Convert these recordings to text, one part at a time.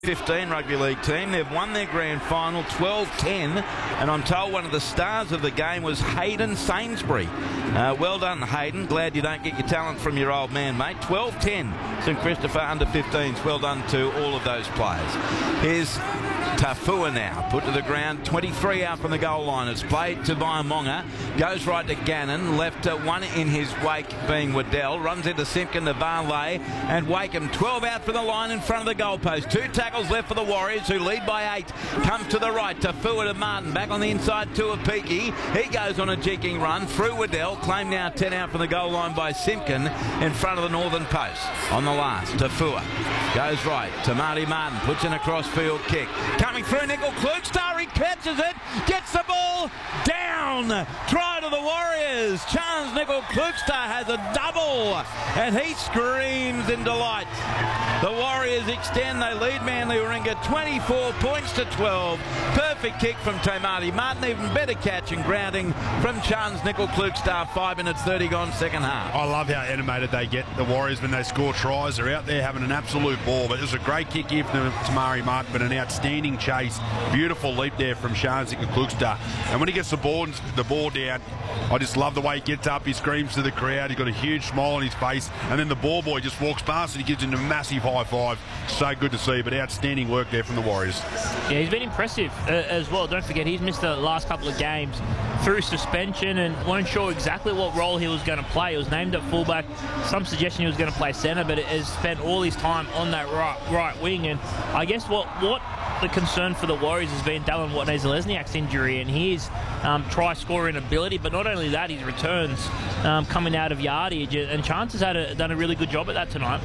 15 rugby league team. They've won their grand final 12-10, and I'm told one of the stars of the game was Hayden Sainsbury. Well done, Hayden. Glad you don't get your talent from your old man, mate. 12-10, St Christopher under 15s. Well done to all of those players. Here's Tafua now, put to the ground, 23 out from the goal line. It's played to Vaiamonga, goes right to Gannon, left one in his wake being Waddell, runs into Simpkin to Varley, and Wakeham 12 out from the line in front of the goalpost. 2 tackles left for the Warriors, who lead by 8. Comes to the right, Tafua to Martin, back on the inside to Apiki. He goes on a jigging run through Waddell, claimed now 10 out from the goal line by Simpkin in front of the northern post. On the last, Tafua goes right to Marty Martin, puts in a cross-field kick. Coming through, Nickel Klugstar, he catches it, gets the ball down. Try to the Warriors. Chance Nickel Klugstar has a double, and he screams in delight. The Warriors extend, they lead Manly Warringah 24 points to 12. Perfect kick from Tamati Martin, even better catch and grounding from Chance Nickel Klugstar. 5 minutes 30 gone second half. I love how animated they get, the Warriors, when they score tries. They're out there having an absolute ball. But it was a great kick here from Tamari Martin, but an outstanding chase. Beautiful leap there from Chance Nickel Klugstar. And when he gets the ball down, I just love the way he gets up. He screams to the crowd. He's got a huge smile on his face. And then the ball boy just walks past and he gives him a massive high five. So good to see, but outstanding work there from the Warriors. Yeah, he's been impressive as well. Don't forget, he's missed the last couple of games through suspension and weren't sure exactly what role he was going to play. He was named at fullback. Some suggestion he was going to play centre, but has spent all his time on that right wing. And I guess what the concern for the Warriors has been Dallin Watney-Zelezniak's injury and his try-scoring ability, but not only that, his returns coming out of yardage. And Chance has done a really good job at that tonight.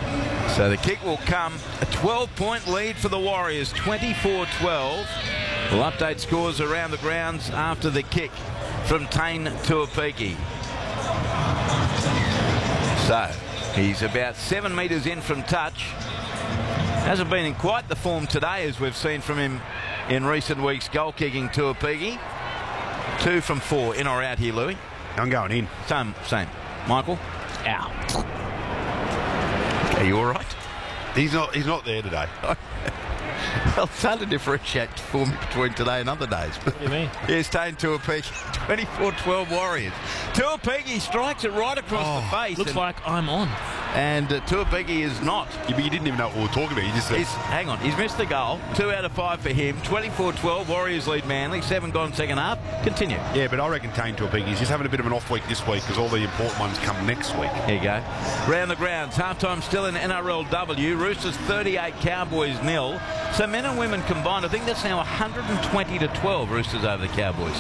So the kick will come. A 12-point lead for the Warriors, 24-12. We'll update scores around the grounds after the kick from Tane Tuapiki. So he's about 7 metres in from touch. Hasn't been in quite the form today as we've seen from him in recent weeks. Goal kicking Tuapiki. 2 from 4. In or out here, Louis? I'm going in. Same. Michael? Out. Are you all right? He's not there today. Well, it's hard to differentiate form between today and other days. What do you mean? Here's Tane Tuapiki, 24-12 Warriors. Tuapiki strikes it right across the face. Looks like I'm on. And Tuapiki is not. Yeah, but you didn't even know what we were talking about. You just said... Hang on, he's missed the goal. 2 out of 5 for him. 24-12, Warriors lead Manly. 7 gone second half. Continue. Yeah, but I reckon Tane Tuapiki is just having a bit of an off week this week because all the important ones come next week. There you go. Round the grounds, halftime still in NRLW. Roosters 38, Cowboys 0. So men and women combined, I think that's now 120-12 Roosters over the Cowboys.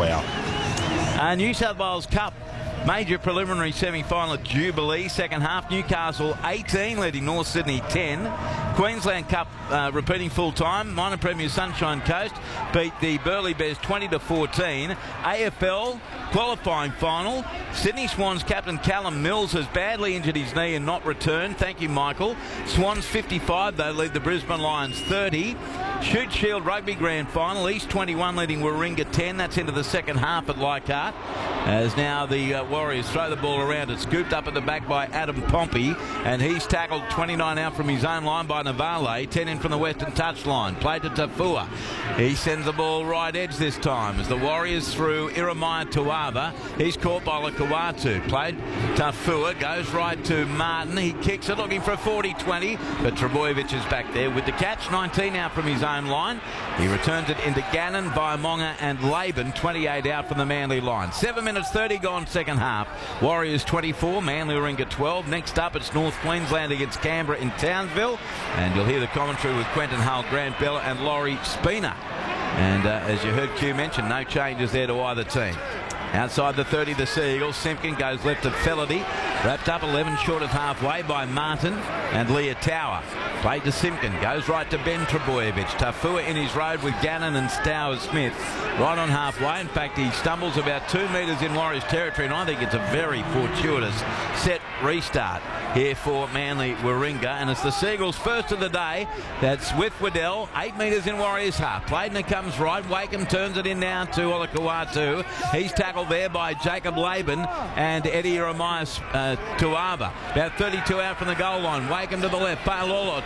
Wow. New South Wales Cup. Major preliminary semi-final at Jubilee. Second half, Newcastle 18, leading North Sydney 10. Queensland Cup repeating full-time. Minor Premier Sunshine Coast beat the Burleigh Bears 20-14. AFL qualifying final. Sydney Swans captain Callum Mills has badly injured his knee and not returned. Thank you, Michael. Swans 55, though, lead the Brisbane Lions 30. Shute Shield Rugby Grand Final. East 21 leading Warringah 10. That's into the second half at Leichhardt. As now the Warriors throw the ball around. It's scooped up at the back by Adam Pompey, and he's tackled 29 out from his own line by Navale. 10 in from the western touchline. Played to Tafua. He sends the ball right edge this time as the Warriors through Iremaya Tuava. He's caught by Lakawatu. Played Tafua. Goes right to Martin. He kicks it looking for a 40-20, but Trebojevic is back there with the catch. 19 out from his own line. He returns it into Gannon, Vaiamonga and Laban. 28 out from the Manly line. 7 minutes 30 gone second half. Warriors 24, Manly Warringah 12. Next up, it's North Queensland against Canberra in Townsville. And you'll hear the commentary with Quentin Hull, Grant Bella and Laurie Spina. And as you heard Q mention, no changes there to either team. Outside the 30, the Sea Eagles. Simpkin goes left to Felady. Wrapped up 11 short of halfway by Martin and Leah Tower. Played to Simpkin. Goes right to Ben Trebojevic. Tafua in his road with Gannon and Stowers Smith. Right on halfway. In fact, he stumbles about 2 metres in Warriors territory, and I think it's a very fortuitous set restart here for Manly Warringah. And it's the Seagulls' first of the day. That's with Waddell. 8 metres in Warriors half. Played and it comes right. Wakeham turns it in now to Olakau'atu. He's tackled there by Jacob Laban and Eddie Iremaya Tuava. About 32 out from the goal line. Wakeham to the left. Paololo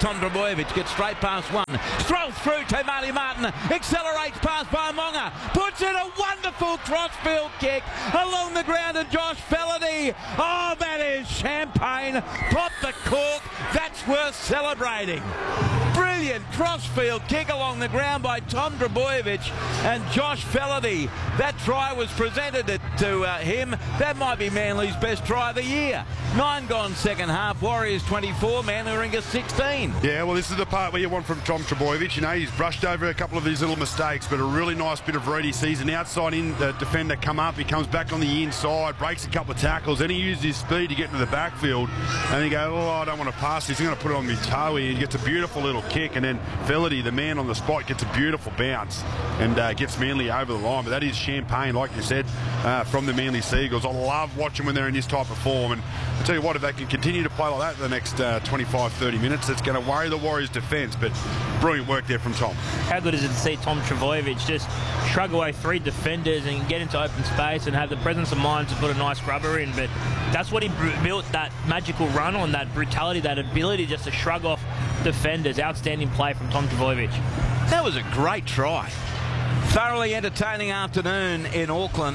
Tom Trbojevic gets straight past one. Strolls through to Marty Martin. Accelerates past by Monga. Puts in a wonderful crossfield kick along the ground to Josh Fellerty. Oh, that is champagne. Pop the cork. That's worth celebrating. Brilliant crossfield kick along the ground by Tom Trbojevic and Josh Fellerty. That try was presented to him. That might be Manly's best try of the year. 9 gone second half. Warriors 24, Manly Warringah 16. Yeah, well, this is the part where you want from Tom Trbojevic. You know, he's brushed over a couple of his little mistakes, but a really nice bit of read. He sees an outside in the defender come up. He comes back on the inside, breaks a couple of tackles. Then he uses his speed to get into the backfield. And he goes, oh, I don't want to pass this. I'm going to put it on my toe here. He gets a beautiful little kick. And then Fellerty, the man on the spot, gets a beautiful bounce and gets Manly over the line. But that is champagne, like you said, from the Manly Seagulls. I love watching when they're in this type of form. And I tell you what, if they can continue to play like that for the next 25-30 minutes, it's going to worry the Warriors' defence. But brilliant work there from Tom. How good is it to see Tom Trbojevic just shrug away 3 defenders and get into open space and have the presence of mind to put a nice grubber in? But that's what he built that magical run on, that brutality, that ability just to shrug off defenders. Outstanding play from Tom Trbojevic. That was a great try. Thoroughly entertaining afternoon in Auckland.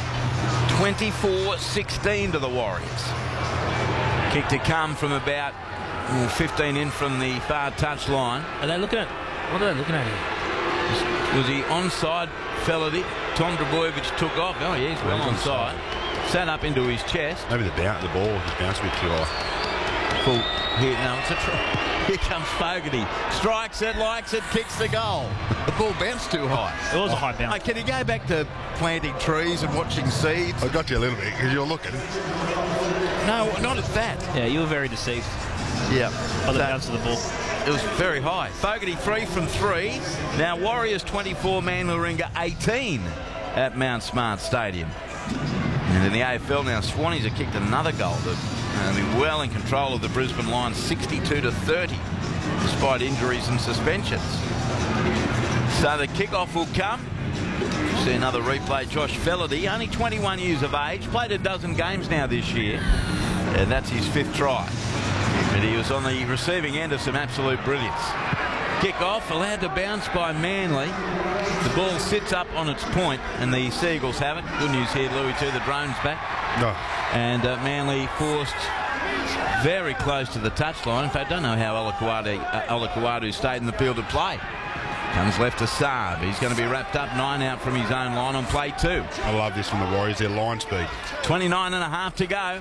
24-16 to the Warriors. Kick to come from about 15 in from the far touch line. Are they looking at? What are they looking at here? Was he onside, Fellerty? Tom Trbojevic took off. Oh, yeah, he's well onside. Sat up into his chest. Maybe the ball just bounced a bit too high. Full here. No, it's a try. Here comes Fogarty. Strikes it, likes it, kicks the goal. The ball bounced too high. It was a high bounce. Can you go back to planting trees and watching seeds? I got you a little bit because you're looking. No, not at that. Yeah, you were very deceived Yeah. by the bounce of the ball. It was very high. Fogarty 3 from 3. Now Warriors 24, Manly Warringah 18 at Mount Smart Stadium. And in the AFL now, Swannies have kicked another goal. They've been well in control of the Brisbane Lions, 62-30, despite injuries and suspensions. So the kickoff will come. See another replay. Josh Fellerty, only 21 years of age, played a dozen games now this year, and that's his 5th try. But he was on the receiving end of some absolute brilliance. Kick-off, allowed to bounce by Manly. The ball sits up on its point, and the Seagulls have it. Good news here, Louis, too. The drone's back. No. And Manly forced very close to the touchline. In fact, I don't know how Olakuadu stayed in the field of play. Comes left to Saab. He's going to be wrapped up, 9 out from his own line on play 2. I love this from the Warriors, their line speed. 29.5 to go.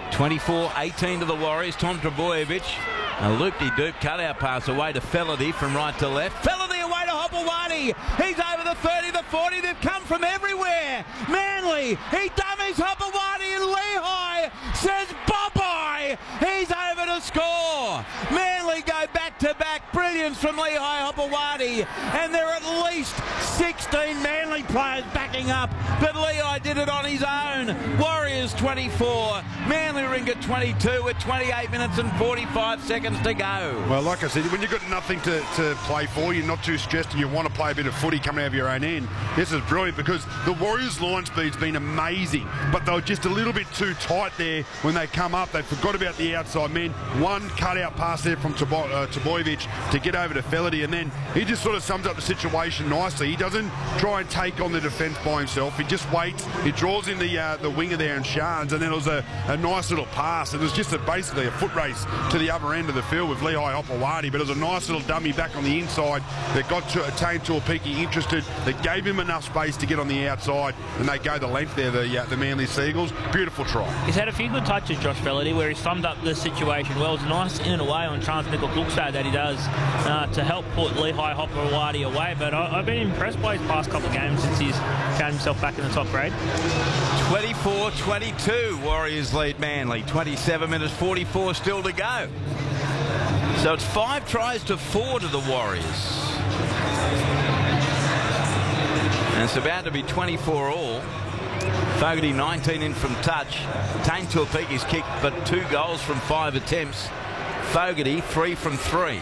24-18 to the Warriors. Tom Trbojevic. A loop-de-doop cutout pass away to Fellerty from right to left. Fellerty away to Hopewadi. He's over the 30, the 40. They've come from everywhere. Manly, he dummies Hopewadi, and Lehigh says bye-bye. He's over to score. Manly go back-to-back. Brilliance from Lehigh Hopewadi. And there are at least 16 Manly players backing up. But Lehigh did it on his own. Warriors 24. Manly Warringah 22 with 28 minutes and 45 seconds to go. Well, like I said, when you've got nothing to play for, you're not too stressed and you want to play a bit of footy coming out of your own end, this is brilliant because the Warriors' line speed's been amazing, but they were just a little bit too tight there when they come up. They forgot about the outside men. One cut-out pass there from Trbojevic to get over to Fellerty, and then he just sort of sums up the situation nicely. He doesn't try and take on the defence by himself. He just waits. He draws in the winger there in Sharns, and then it was a nice little pass. It was just basically a foot race to the other end of the field with Lehigh Hopewadi, but it was a nice little dummy back on the inside that got Tane Tuapiki interested, that gave him enough space to get on the outside, and they go the length there, the Manly Seagulls. Beautiful try. He's had a few good touches, Josh Fellerty, where he summed up the situation well. It's a nice in and away on Chance Nickel-Klugstad that he does to help put Lehigh Hopewadi away, but I've been impressed by his past couple of games since he's found himself back in the top grade. 24-22, Warriors lead Manly. 27 minutes 44 still to go. So it's 5 tries to 4 to the Warriors. And it's about to be 24 all. Fogarty 19 in from touch. Tane Tuapiki's kicked but 2 goals from 5 attempts. Fogarty 3 from 3.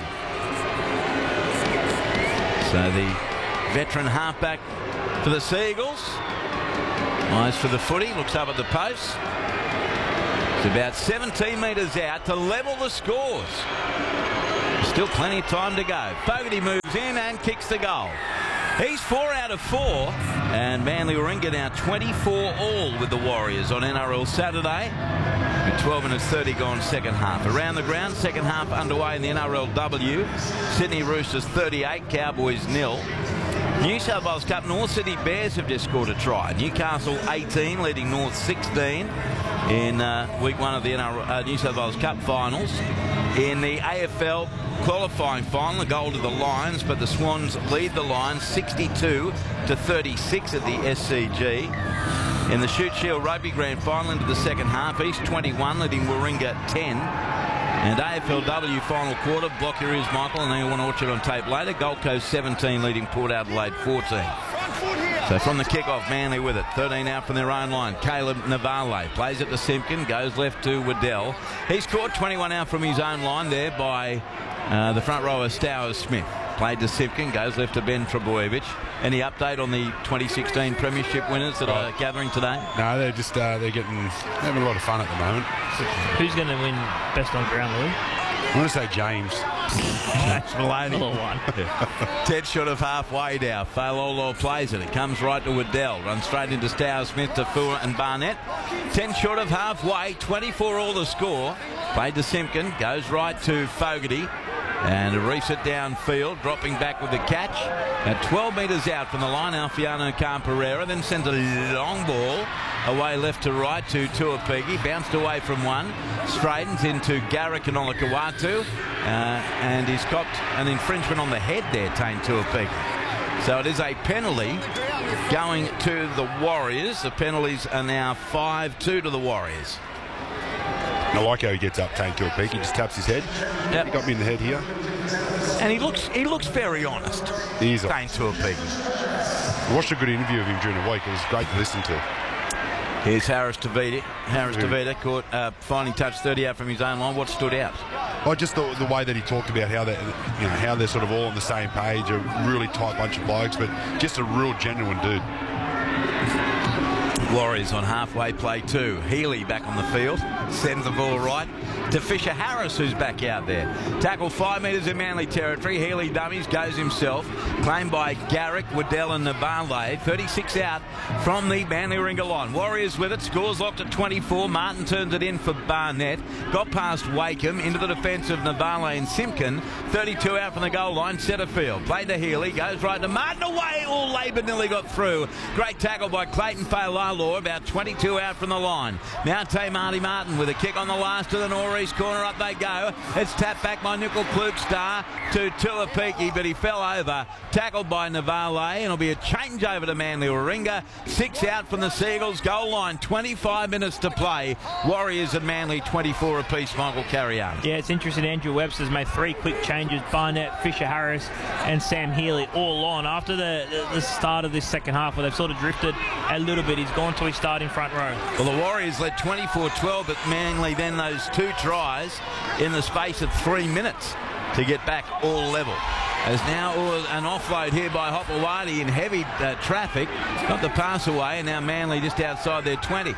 So the veteran halfback for the Seagulls. Eyes for the footy, looks up at the post. It's about 17 metres out to level the scores. Still plenty of time to go. Fogarty moves in and kicks the goal. He's 4 out of 4, and Manly Warringah now 24 all with the Warriors on NRL Saturday. With 12 minutes 30 gone second half. Around the ground, second half underway in the NRLW. Sydney Roosters 38, Cowboys 0. New South Wales Cup, North Sydney Bears have just scored a try. Newcastle 18, leading North 16 in week 1 of the New South Wales Cup finals. In the AFL qualifying final, a goal to the Lions, but the Swans lead the Lions 62 to 36 at the SCG. In the Shute Shield Rugby Grand Final into the second half, East 21 leading Warringah 10. And AFLW final quarter, block your ears, Michael, and then you want to watch it on tape later. Gold Coast 17 leading Port Adelaide 14. So from the kick-off, Manly with it. 13 out from their own line. Caleb Navale plays it to Simpkin, goes left to Waddell. He's caught 21 out from his own line there by the front rower Stowers Smith. Played to Simpkin, goes left to Ben Trebojevic. Any update on the 2016 Premiership winners that are gathering today? No, they're just they're having a lot of fun at the moment. Who's going to win best on ground, Louis? I want to say James. James Maloney. 10 short of halfway now. Failolo plays it. It comes right to Waddell. Runs straight into Stowers Smith to Fua and Barnett. 10 short of halfway. 24 all the score. Played to Simpkin. Goes right to Fogarty. And reefs it downfield, dropping back with the catch. At 12 metres out from the line, Alfiano Khan-Pereira then sends a long ball away left to right to Tuapigi. Bounced away from one, straightens into Garrick and Olakawatu. And he's copped an infringement on the head there, Tane Tuapigi. So it is a penalty going to the Warriors. The penalties are now 5-2 to the Warriors. I like how he gets up, Tane Tuapigi. He just taps his head. Yep. He got me in the head here. And he looks very honest. He's Tane Tuapigi. I watched a good interview of him during the week. It was great to listen to. Here's Harris Tavita. Tavita caught finally touched 30 out from his own line. What stood out? Oh, just the way that he talked about how they're sort of all on the same page, a really tight bunch of blokes, but just a real genuine dude. Warriors on halfway play 2. Healy back on the field. Sends the ball right to Fisher Harris, who's back out there. Tackle 5 metres in Manly territory. Healy dummies, goes himself. Claimed by Garrick, Waddell and Navale. 36 out from the Manly Warringah line. Warriors with it. Scores locked at 24. Martin turns it in for Barnett. Got past Wakeham into the defence of Navale and Simpkin. 32 out from the goal line. Setterfield. Played to Healy. Goes right to Martin. Away. All Labour nearly got through. Great tackle by Clayton Failalo. About 22 out from the line. Now Marty Martin with a kick on the last of the northeast corner. Up they go. It's tapped back by Nickel Klukstar to Tuapiki, but he fell over. Tackled by Navale, and it'll be a change over to Manly Warringah. 6 out from the Seagulls. Goal line, 25 minutes to play. Warriors and Manly 24 apiece. Michael, carry on. Yeah, it's interesting. Andrew Webster's made 3 quick changes. Barnett, Fisher Harris and Sam Healy all on. After the start of this second half where they've sort of drifted a little bit, he's gone to his starting front row. Well, the Warriors led 24-12, but Manly then those 2 tries in the space of 3 minutes to get back all level. As now an offload here by Hopewadi in heavy traffic. Got the pass away, and now Manly just outside their 20.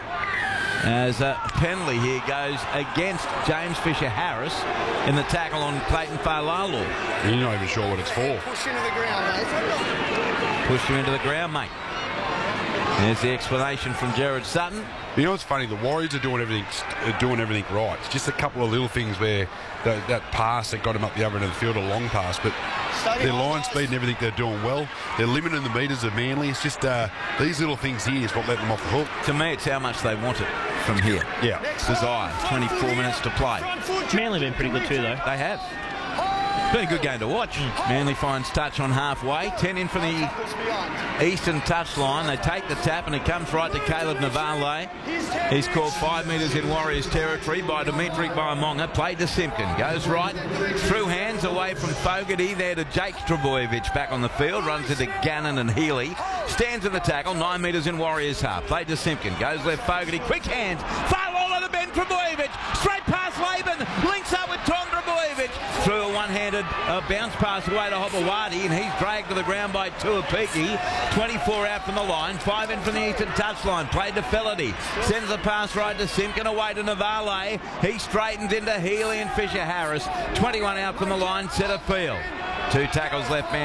As a penalty here goes against James Fisher Harris in the tackle on Clayton Failalo. You're not even sure what it's for. Push into the ground, mate. Pushed him into the ground, mate. There's the explanation from Jared Sutton. You know what's funny? The Warriors are doing everything right. It's just a couple of little things where that pass that got him up the other end of the field, a long pass, but their line speed and everything, they're doing well. They're limiting the metres of Manly. It's just these little things here is what let them off the hook. To me, it's how much they want it from here. Yeah. Desire. 24 minutes to play. Manly been pretty good too, though. They have. Been a good game to watch. Manly finds touch on halfway. 10 in from the eastern touchline. They take the tap and it comes right to Caleb Navale. He's called 5 metres in Warriors territory by Dimitri Baimonga. Played to Simpkin. Goes right. Through hands away from Fogarty. There to Jake Trebojevic back on the field. Runs into Gannon and Healy. Stands in the tackle. 9 metres in Warriors half. Played to Simpkin. Goes left Fogarty. Quick hands. Far all to Ben Trebojevic. Straight past Laban. Links up with Tom Trebojevic. through a one-handed bounce pass away to Hopewadi, and he's dragged to the ground by Tuapiki. 24 out from the line, 5 in from the eastern touchline. Played to Felity, sends the pass right to Simpkin, away to Navale. He straightens into Healy and Fisher-Harris. 21 out from the line, centre field. 2 tackles left man.